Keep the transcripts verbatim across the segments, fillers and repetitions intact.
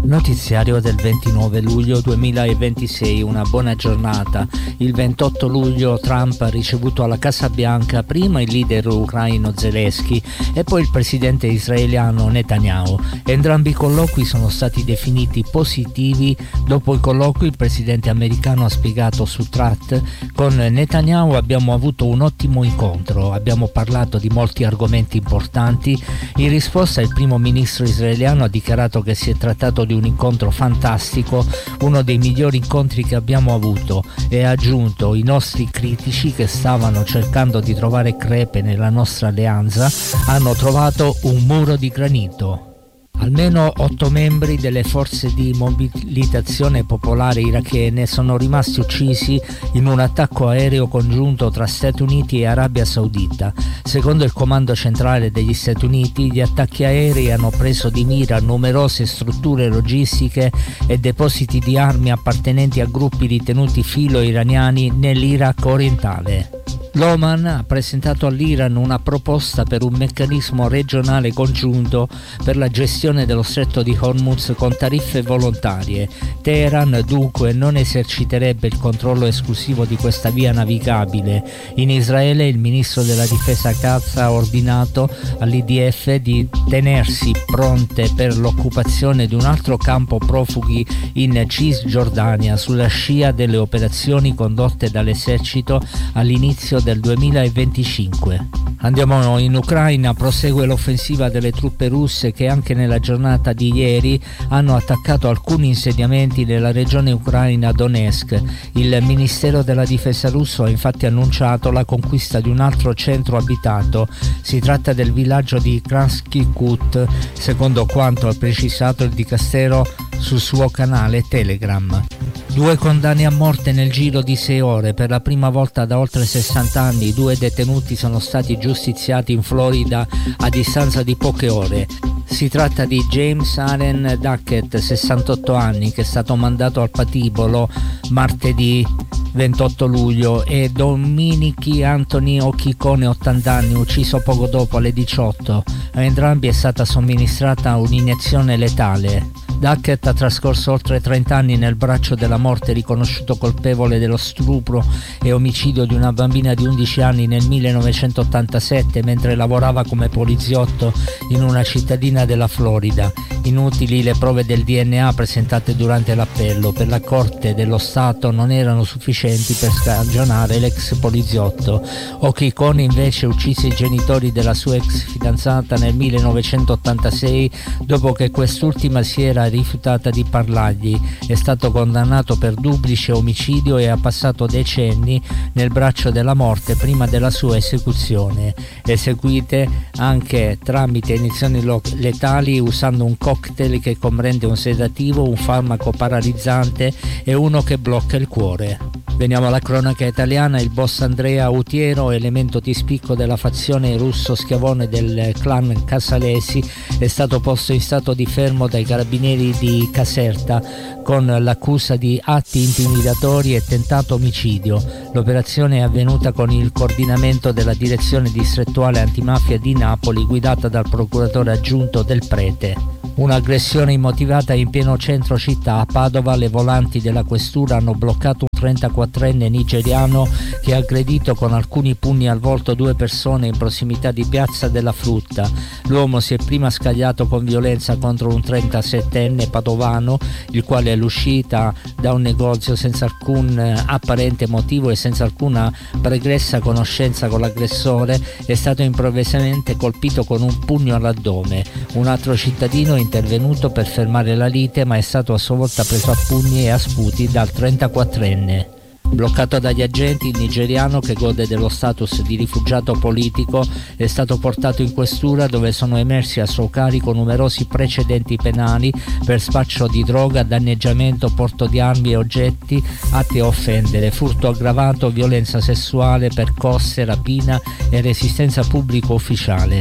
Notiziario del ventinove luglio duemilaventisei, una buona giornata. Il ventotto luglio Trump ha ricevuto alla Casa Bianca prima il leader ucraino Zelensky e poi il presidente israeliano Netanyahu. Entrambi i colloqui sono stati definiti positivi. Dopo i colloqui il presidente americano ha spiegato su Truth: con Netanyahu abbiamo avuto un ottimo incontro, abbiamo parlato di molti argomenti importanti. In risposta il primo ministro israeliano ha dichiarato che si è trattato di un incontro fantastico, uno dei migliori incontri che abbiamo avuto, e ha aggiunto: i nostri critici che stavano cercando di trovare crepe nella nostra alleanza hanno trovato un muro di granito. Almeno otto membri delle forze di mobilitazione popolare irachene sono rimasti uccisi in un attacco aereo congiunto tra Stati Uniti e Arabia Saudita. Secondo il comando centrale degli Stati Uniti, gli attacchi aerei hanno preso di mira numerose strutture logistiche e depositi di armi appartenenti a gruppi ritenuti filo-iraniani nell'Iraq orientale. L'Oman ha presentato all'Iran una proposta per un meccanismo regionale congiunto per la gestione dello stretto di Hormuz con tariffe volontarie. Teheran dunque non eserciterebbe il controllo esclusivo di questa via navigabile. In Israele il ministro della difesa Katz ha ordinato all'I D F di tenersi pronte per l'occupazione di un altro campo profughi in Cisgiordania sulla scia delle operazioni condotte dall'esercito all'inizio del duemilaventicinque. Andiamo in Ucraina. Prosegue l'offensiva delle truppe russe che anche nella giornata di ieri hanno attaccato alcuni insediamenti nella regione ucraina Donetsk. Il Ministero della Difesa russo ha infatti annunciato la conquista di un altro centro abitato. Si tratta del villaggio di Krasny Kut, secondo quanto ha precisato il Dicastero sul suo canale Telegram. Due condanne a morte nel giro di sei ore. Per la prima volta da oltre sessanta anni due detenuti sono stati giustiziati in Florida a distanza di poche ore. Si tratta di James Allen Duckett, sessantotto anni, che è stato mandato al patibolo martedì ventotto luglio, e Dominici Anthony Ochicone, ottanta anni, ucciso poco dopo alle diciotto. A entrambi è stata somministrata un'iniezione letale. Duckett ha trascorso oltre trenta anni nel braccio della morte, riconosciuto colpevole dello stupro e omicidio di una bambina di undici anni nel millenovecentottantasette mentre lavorava come poliziotto in una cittadina della Florida. Inutili le prove del D N A presentate durante l'appello. Per la Corte dello Stato non erano sufficienti per scagionare l'ex poliziotto. Ochicone invece uccise i genitori della sua ex fidanzata nel millenovecentottantasei dopo che quest'ultima si era rifiutata di parlargli. È stato condannato per duplice omicidio e ha passato decenni nel braccio della morte prima della sua esecuzione, eseguite anche tramite iniezioni letali usando un cocktail che comprende un sedativo, un farmaco paralizzante e uno che blocca il cuore. Veniamo alla cronaca italiana. Il boss Andrea Autiero, elemento di spicco della fazione russo schiavone del clan Casalesi, è stato posto in stato di fermo dai carabinieri di Caserta con l'accusa di atti intimidatori e tentato omicidio. L'operazione è avvenuta con il coordinamento della direzione distrettuale antimafia di Napoli, guidata dal procuratore aggiunto Del Prete. Un'aggressione immotivata in pieno centro città. A Padova le volanti della questura hanno bloccato un trentaquattrenne nigeriano che ha aggredito con alcuni pugni al volto due persone in prossimità di Piazza della Frutta. L'uomo si è prima scagliato con violenza contro un trentasettenne padovano, il quale all'uscita da un negozio senza alcun apparente motivo e senza alcuna pregressa conoscenza con l'aggressore è stato improvvisamente colpito con un pugno all'addome. Un altro cittadino è intervenuto per fermare la lite, ma è stato a sua volta preso a pugni e a sputi dal trentaquattrenne. Bloccato dagli agenti, il nigeriano, che gode dello status di rifugiato politico, è stato portato in questura, dove sono emersi a suo carico numerosi precedenti penali per spaccio di droga, danneggiamento, porto di armi e oggetti atti a offendere, furto aggravato, violenza sessuale, percosse, rapina e resistenza pubblico ufficiale.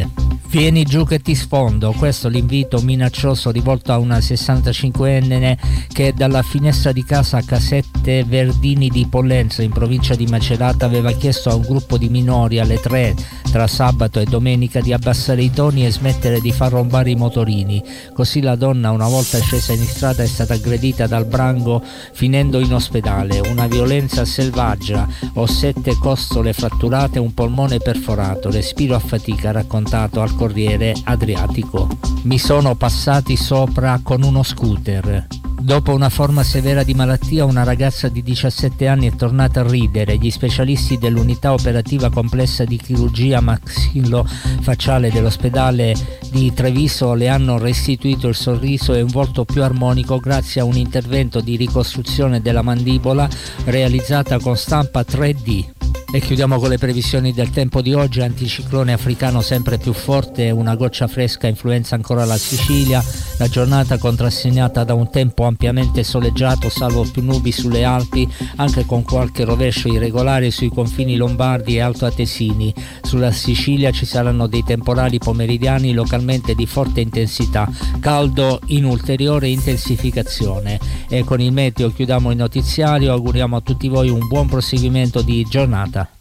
Vieni giù che ti sfondo, questo è l'invito minaccioso rivolto a una sessantacinquenne che dalla finestra di casa a Casette Verdini di Pollenzo in provincia di Macerata aveva chiesto a un gruppo di minori alle tre tra sabato e domenica di abbassare i toni e smettere di far rombare i motorini. Così la donna, una volta scesa in strada, è stata aggredita dal branco finendo in ospedale. Una violenza selvaggia, ho sette costole fratturate, un polmone perforato, respiro a fatica, raccontato al Corriere Adriatico. Mi sono passati sopra con uno scooter. Dopo una forma severa di malattia, una ragazza di diciassette anni è tornata a ridere. Gli specialisti dell'unità operativa complessa di chirurgia maxillo-facciale dell'ospedale di Treviso le hanno restituito il sorriso e un volto più armonico grazie a un intervento di ricostruzione della mandibola realizzata con stampa tre D. E chiudiamo con le previsioni del tempo di oggi. Anticiclone africano sempre più forte, una goccia fresca influenza ancora la Sicilia. La giornata contrassegnata da un tempo ampiamente soleggiato, salvo più nubi sulle Alpi, anche con qualche rovescio irregolare sui confini lombardi e altoatesini. Sulla Sicilia ci saranno dei temporali pomeridiani localmente di forte intensità, caldo in ulteriore intensificazione. E con il meteo chiudiamo il notiziario, auguriamo a tutti voi un buon proseguimento di giornata.